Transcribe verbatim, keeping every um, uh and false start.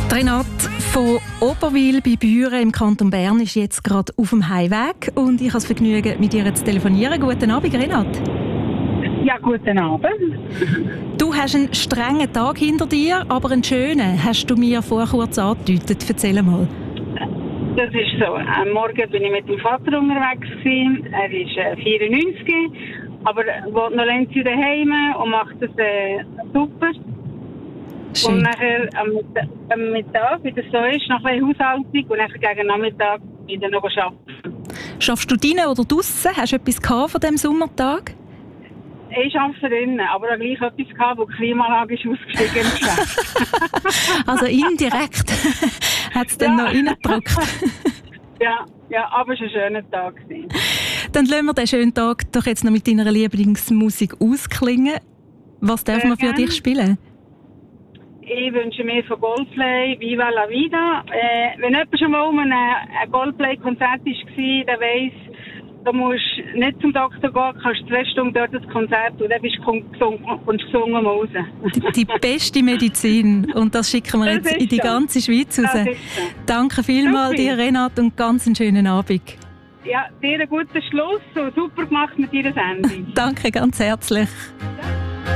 Renate von Oberwil bei Büren im Kanton Bern ist jetzt gerade auf dem Heimweg und ich habe das Vergnügen, mit ihr zu telefonieren. Guten Abend, Renate. Ja, guten Abend. Du hast einen strengen Tag hinter dir, aber einen schönen, hast du mir vorher kurz angedeutet. Erzähl mal. Das ist so. Am Morgen bin ich mit dem Vater unterwegs gewesen. Er ist äh, vierundneunzig, aber wohnt noch länger daheim und macht das äh, super. Schön. Und nachher am, am Mittag, wie das so ist, noch ein bisschen Haushaltung und dann gegen Nachmittag wieder noch arbeiten. Schaffst du drinnen oder draussen? Hast du etwas gehabt von diesem Sommertag? Ich arbeite drinnen, aber auch gleich etwas gehabt, wo die Klimaanlage ist ausgestiegen im Geschäft. Also indirekt hat es dann Ja. noch reingedrückt. ja, ja, aber es war ein schöner Tag gewesen. Dann lassen wir diesen schönen Tag doch jetzt noch mit deiner Lieblingsmusik ausklingen. Was darf Sehr man für gerne. dich spielen? Ich wünsche mir von Goldplay Viva la Vida. Äh, wenn jemand schon mal um ein, ein Goldplay-Konzert war, der weiss, du musst nicht zum Doktor gehen, kannst zwei Stunden dort das Konzert und dann bist du gesungen, kommst gesungen mal raus. Die, die beste Medizin. Und das schicken wir Das jetzt ist in die so. ganze Schweiz raus. Das ist so. Danke vielmals Super. dir, Renate, und ganz einen schönen Abend. Ja, dir einen guten Schluss und super gemacht mit deiner Sendung. Danke ganz herzlich.